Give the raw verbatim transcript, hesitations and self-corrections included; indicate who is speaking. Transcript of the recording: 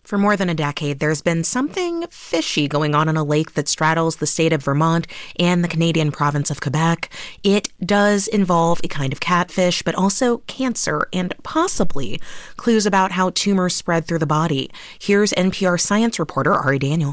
Speaker 1: For more than a decade, there's been something fishy going on in a lake that straddles the state of Vermont and the Canadian province of Quebec. It does involve a kind of catfish, but also cancer and possibly clues about how tumors spread through the body. Here's N P R science reporter Ari Daniel.